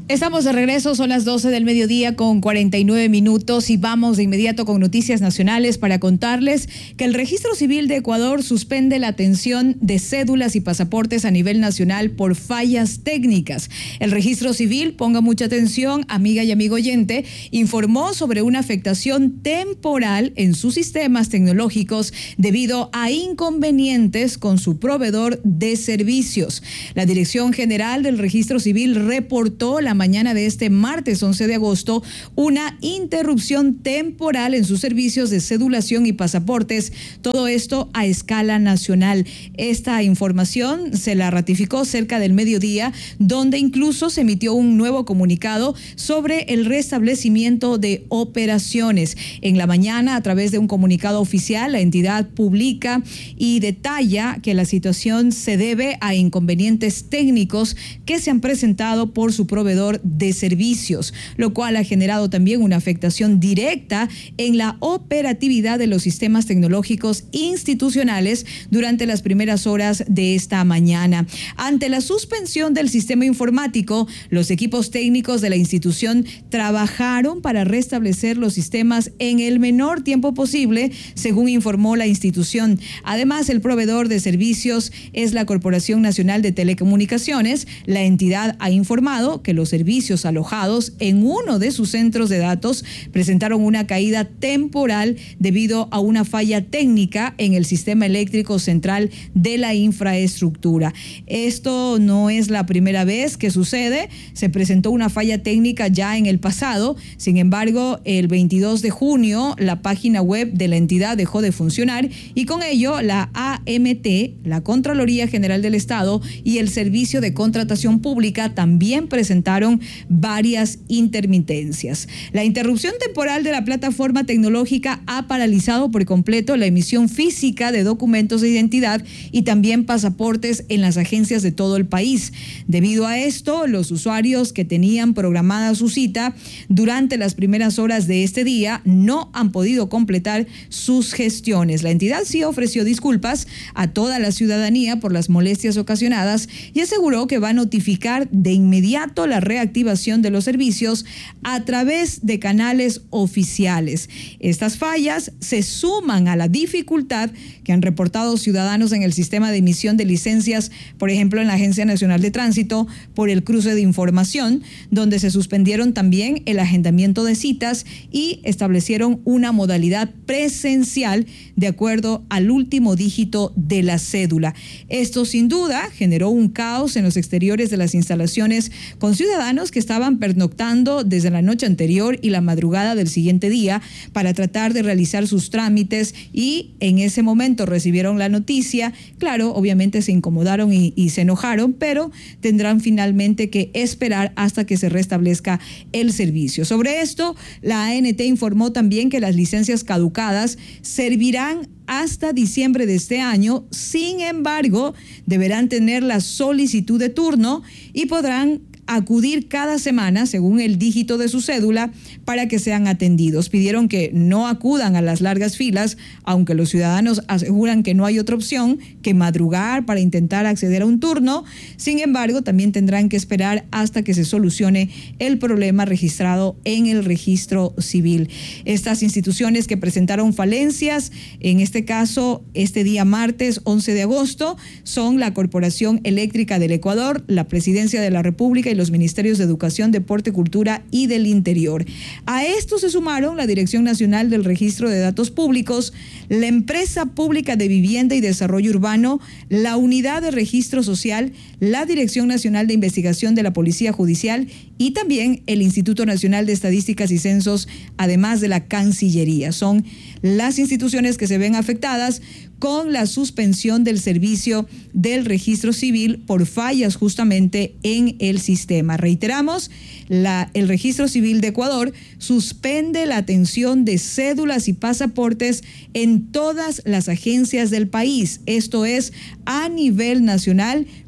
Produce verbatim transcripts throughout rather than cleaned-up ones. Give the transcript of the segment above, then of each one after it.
Estamos de regreso, son las doce del mediodía con cuarenta y nueve minutos y vamos de inmediato con noticias nacionales para contarles que el Registro Civil de Ecuador suspende la atención de cédulas y pasaportes a nivel nacional por fallas técnicas. El Registro Civil, ponga mucha atención, amiga y amigo oyente, informó sobre una afectación temporal en sus sistemas tecnológicos debido a inconvenientes con su proveedor de servicios. La Dirección General del Registro Civil reportó la mañana de este martes once de agosto una interrupción temporal en sus servicios de cedulación y pasaportes, todo esto a escala nacional. Esta información se la ratificó cerca del mediodía, donde incluso se emitió un nuevo comunicado sobre el restablecimiento de operaciones. En la mañana, a través de un comunicado oficial, la entidad publica y detalla que la situación se debe a inconvenientes técnicos que se han presentado por su proveedor de servicios, lo cual ha generado también una afectación directa en la operatividad de los sistemas tecnológicos institucionales durante las primeras horas de esta mañana. Ante la suspensión del sistema informático, los equipos técnicos de la institución trabajaron para restablecer los sistemas en el menor tiempo posible, según informó la institución. Además, el proveedor de servicios es la Corporación Nacional de Telecomunicaciones. La entidad ha informado que los servicios alojados en uno de sus centros de datos presentaron una caída temporal debido a una falla técnica en el sistema eléctrico central de la infraestructura. Esto no es la primera vez que sucede. Se presentó una falla técnica ya en el pasado. Sin embargo, el veintidós de junio, la página web de la entidad dejó de funcionar y con ello la A M T, la Contraloría General del Estado y el Servicio de Contratación Pública también presentaron varias intermitencias. La interrupción temporal de la plataforma tecnológica ha paralizado por completo la emisión física de documentos de identidad y también pasaportes en las agencias de todo el país. Debido a esto, los usuarios que tenían programada su cita durante las primeras horas de este día no han podido completar sus gestiones. La entidad sí ofreció disculpas a toda la ciudadanía por las molestias ocasionadas y aseguró que va a notificar de inmediato la reactivación de los servicios a través de canales oficiales. Estas fallas se suman a la dificultad que han reportado ciudadanos en el sistema de emisión de licencias, por ejemplo en la Agencia Nacional de Tránsito, por el cruce de información, donde se suspendieron también el agendamiento de citas y establecieron una modalidad presencial de acuerdo al último dígito de la cédula. Esto sin duda generó un caos en los exteriores de las instalaciones con ciudadanos que estaban pernoctando desde la noche anterior y la madrugada del siguiente día para tratar de realizar sus trámites y en ese momento recibieron la noticia. Claro, obviamente se incomodaron y, y se enojaron, pero tendrán finalmente que esperar hasta que se restablezca el servicio. Sobre esto, la A N T informó también que las licencias caducadas servirán hasta diciembre de este año. Sin embargo, deberán tener la solicitud de turno y podrán acudir cada semana según el dígito de su cédula para que sean atendidos. Pidieron que no acudan a las largas filas, aunque los ciudadanos aseguran que no hay otra opción que madrugar para intentar acceder a un turno. Sin embargo, también tendrán que esperar hasta que se solucione el problema registrado en el registro civil. Estas instituciones que presentaron falencias, en este caso, este día martes once de agosto, son la Corporación Eléctrica del Ecuador, la Presidencia de la República y los Ministerios de Educación, Deporte, Cultura y del Interior. A esto se sumaron la Dirección Nacional del Registro de Datos Públicos, la Empresa Pública de Vivienda y Desarrollo Urbano, la Unidad de Registro Social, la Dirección Nacional de Investigación de la Policía Judicial y también el Instituto Nacional de Estadísticas y Censos, además de la Cancillería. Son las instituciones que se ven afectadas con la suspensión del servicio del registro civil por fallas justamente en el sistema. Reiteramos, la, el registro civil de Ecuador suspende la atención de cédulas y pasaportes en todas las agencias del país. Esto es a nivel nacional,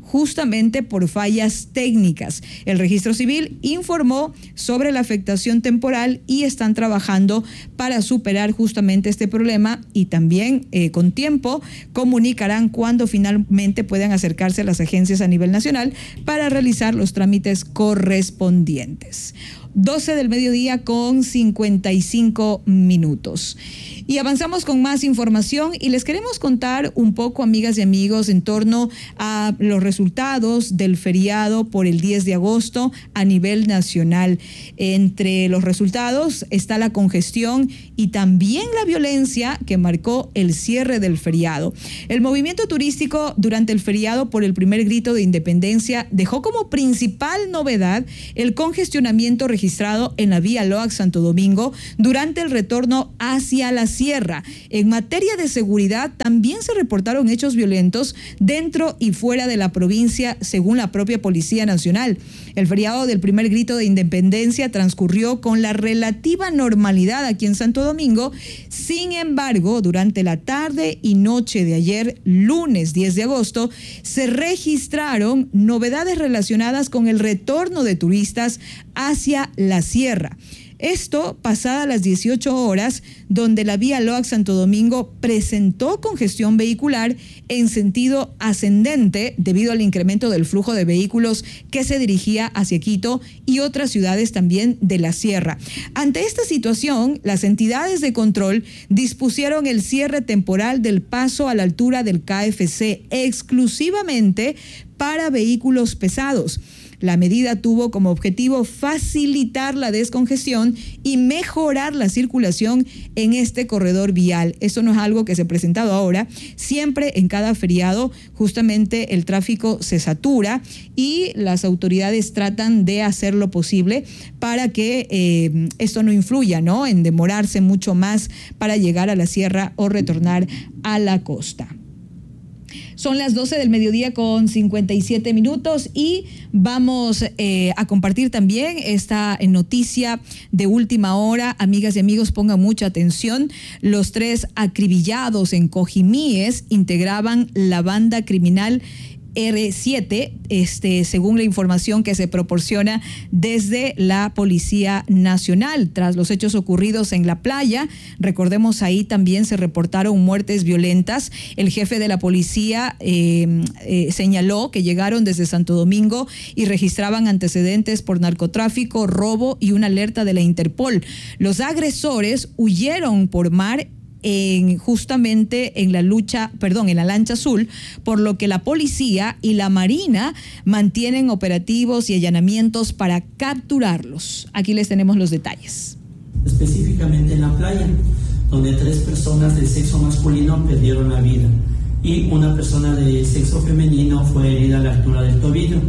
justamente por fallas técnicas. El Registro Civil informó sobre la afectación temporal y están trabajando para superar justamente este problema y también eh, con tiempo comunicarán cuando finalmente puedan acercarse a las agencias a nivel nacional para realizar los trámites correspondientes. doce del mediodía con cincuenta y cinco minutos. Y avanzamos con más información y les queremos contar un poco, amigas y amigos, en torno a los resultados del feriado por el diez de agosto a nivel nacional. Entre los resultados está la congestión y también la violencia que marcó el cierre del feriado. El movimiento turístico durante el feriado por el primer grito de independencia dejó como principal novedad el congestionamiento registrado en la vía Loax Santo Domingo durante el retorno hacia la sierra. En materia de seguridad también se reportaron hechos violentos dentro y fuera de la provincia, según la propia Policía Nacional. El feriado del primer grito de independencia transcurrió con la relativa normalidad aquí en Santo Domingo. Sin embargo, durante la tarde y noche de ayer, lunes diez de agosto, se registraron novedades relacionadas con el retorno de turistas hacia la sierra. Esto pasada las dieciocho horas, donde la vía Loax Santo Domingo presentó congestión vehicular en sentido ascendente debido al incremento del flujo de vehículos que se dirigía hacia Quito y otras ciudades también de la sierra. Ante esta situación, las entidades de control dispusieron el cierre temporal del paso a la altura del K F C exclusivamente para vehículos pesados. La medida tuvo como objetivo facilitar la descongestión y mejorar la circulación en este corredor vial. Esto no es algo que se ha presentado ahora. Siempre en cada feriado justamente el tráfico se satura y las autoridades tratan de hacer lo posible para que eh, esto no influya, ¿no?, en demorarse mucho más para llegar a la sierra o retornar a la costa. Son las doce del mediodía con cincuenta y siete minutos y vamos eh, a compartir también esta noticia de última hora. Amigas y amigos, pongan mucha atención. Los tres acribillados en Cojimíes integraban la banda criminal R siete, este, según la información que se proporciona desde la Policía Nacional. Tras los hechos ocurridos en la playa, recordemos ahí también se reportaron muertes violentas. El jefe de la policía eh, eh, señaló que llegaron desde Santo Domingo y registraban antecedentes por narcotráfico, robo y una alerta de la Interpol. Los agresores huyeron por mar En, justamente en la lucha, perdón, en la lancha azul, por lo que la policía y la marina mantienen operativos y allanamientos para capturarlos. Aquí les tenemos los detalles. Específicamente en la playa, donde tres personas de sexo masculino perdieron la vida y una persona de sexo femenino fue herida a la altura del tobillo.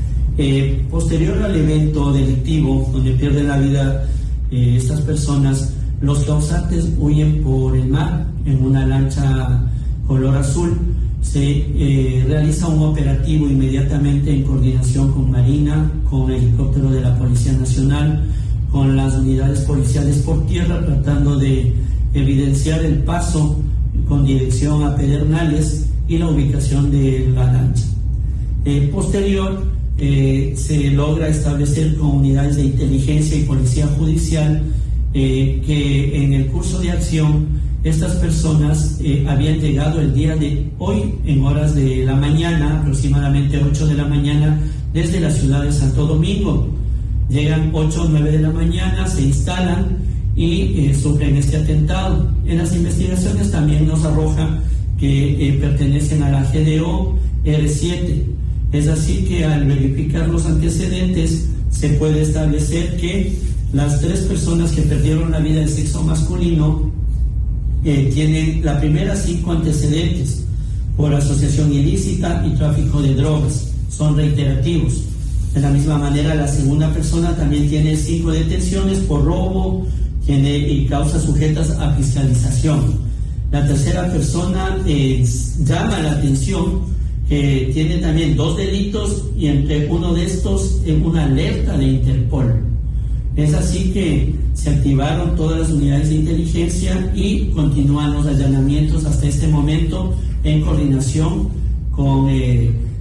Eh, posterior al evento delictivo, donde pierden la vida eh, estas personas, los causantes huyen por el mar en una lancha color azul. Se eh, realiza un operativo inmediatamente en coordinación con Marina, con el helicóptero de la Policía Nacional, con las unidades policiales por tierra, tratando de evidenciar el paso con dirección a Pedernales y la ubicación de la lancha. Eh, posterior, eh, se logra establecer con unidades de inteligencia y policía judicial Eh, que en el curso de acción estas personas eh, habían llegado el día de hoy en horas de la mañana, aproximadamente ocho de la mañana, desde la ciudad de Santo Domingo. Llegan ocho o nueve de la mañana, se instalan y eh, sufren este atentado. En las investigaciones también nos arroja que eh, pertenecen a la G D O R siete. Es así que al verificar los antecedentes se puede establecer que las tres personas que perdieron la vida de sexo masculino eh, tienen la primera cinco antecedentes por asociación ilícita y tráfico de drogas. Son reiterativos. De la misma manera, la segunda persona también tiene cinco detenciones por robo, tiene y causas sujetas a fiscalización. La tercera persona eh, llama la atención que tiene también dos delitos y entre uno de estos eh, una alerta de Interpol. Es así que se activaron todas las unidades de inteligencia y continúan los allanamientos hasta este momento en coordinación con eh,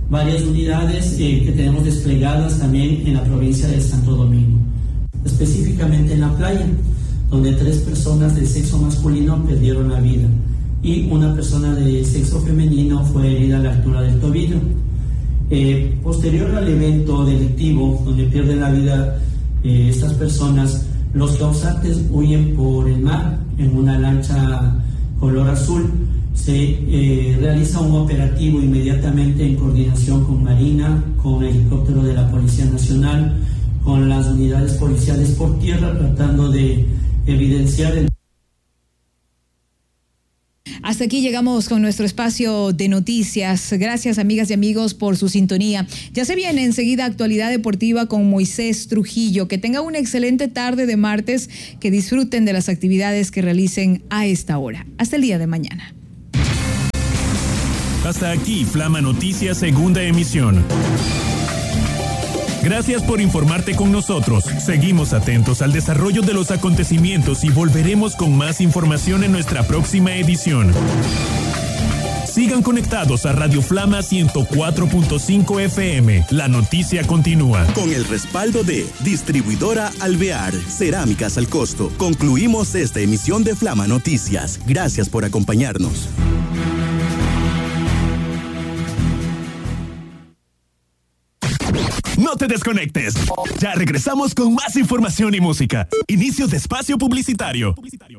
varias unidades eh, que tenemos desplegadas también en la provincia de Santo Domingo, específicamente en la playa, donde tres personas de sexo masculino perdieron la vida y una persona de sexo femenino fue herida a la altura del tobillo. Eh, posterior al evento delictivo donde pierden la vida eh, estas personas, los causantes huyen por el mar en una lancha color azul. Se eh, realiza un operativo inmediatamente en coordinación con Marina, con el helicóptero de la Policía Nacional, con las unidades policiales por tierra, tratando de evidenciar el... Hasta aquí llegamos con nuestro espacio de noticias. Gracias, amigas y amigos, por su sintonía. Ya se viene enseguida actualidad deportiva con Moisés Trujillo. Que tengan una excelente tarde de martes, que disfruten de las actividades que realicen a esta hora. Hasta el día de mañana. Hasta aquí Flama Noticias, segunda emisión. Gracias por informarte con nosotros. Seguimos atentos al desarrollo de los acontecimientos y volveremos con más información en nuestra próxima edición. Sigan conectados a Radio Flama ciento cuatro punto cinco F M. La noticia continúa. Con el respaldo de Distribuidora Alvear, Cerámicas al Costo. Concluimos esta emisión de Flama Noticias. Gracias por acompañarnos. No te desconectes. Ya regresamos con más información y música. Inicio de espacio publicitario.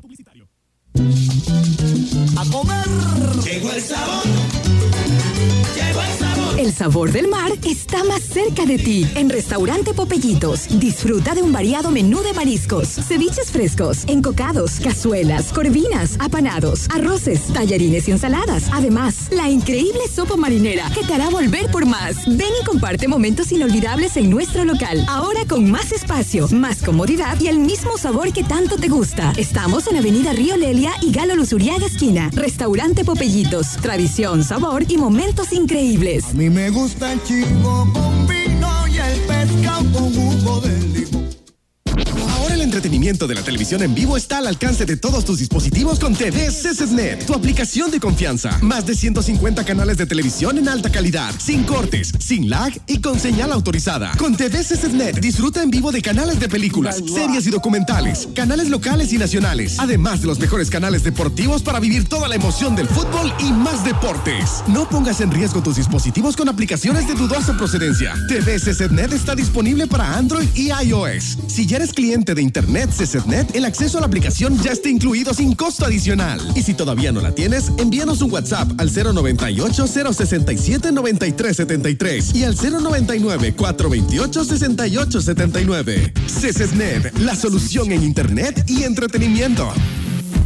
A comer. Llegó el sabor. Llegó el sabor. El sabor del mar está más cerca de ti. En Restaurante Popellitos, disfruta de un variado menú de mariscos, ceviches frescos, encocados, cazuelas, corvinas, apanados, arroces, tallarines y ensaladas. Además, la increíble sopa marinera que te hará volver por más. Ven y comparte momentos inolvidables en nuestro local. Ahora con más espacio, más comodidad y el mismo sabor que tanto te gusta. Estamos en Avenida Río Lelia y Galo Luzuriaga esquina. Restaurante Popellitos, tradición, sabor y momentos increíbles. A mí me gusta el chivo con vino y el pescado con jugo de limón. Ahora el entretenimiento de la televisión en vivo está al alcance de todos tus dispositivos con T V C C S Net, tu aplicación de confianza. Más de ciento cincuenta canales de televisión en alta calidad, sin cortes, sin lag y con señal autorizada. Con T V C C S Net disfruta en vivo de canales de películas, series y documentales, canales locales y nacionales, además de los mejores canales deportivos para vivir toda la emoción del fútbol y más deportes. No pongas en riesgo tus dispositivos con aplicaciones de dudosa procedencia. T V C C S Net está disponible para Android y iOS. Si ya eres cliente de Internet C C S Net, el acceso a la aplicación ya está incluido sin costo adicional. Y si todavía no la tienes, envíanos un WhatsApp al cero noventa y ocho, cero sesenta y siete, noventa y tres setenta y tres y al cero noventa y nueve, cuatrocientos veintiocho, sesenta y ocho setenta y nueve. C C S Net, la solución en Internet y entretenimiento.